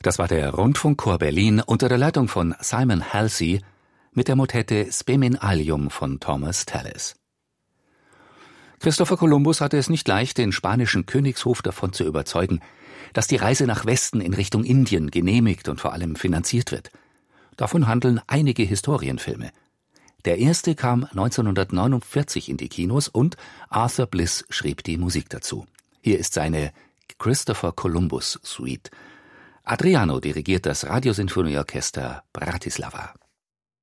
Das war der Rundfunkchor Berlin unter der Leitung von Simon Halsey mit der Motette Spemin Allium von Thomas Tallis. Christopher Columbus hatte es nicht leicht, den spanischen Königshof davon zu überzeugen, dass die Reise nach Westen in Richtung Indien genehmigt und vor allem finanziert wird. Davon handeln einige Historienfilme. Der erste kam 1949 in die Kinos und Arthur Bliss schrieb die Musik dazu. Hier ist seine Christopher Columbus Suite. Adriano dirigiert das Radiosinfonieorchester Bratislava.